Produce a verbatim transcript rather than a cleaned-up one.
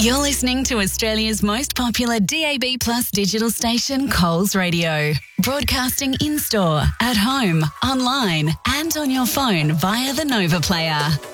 You're listening to Australia's most popular D A B Plus digital station, Coles Radio. Broadcasting in-store, at home, online and on your phone via the Nova Player.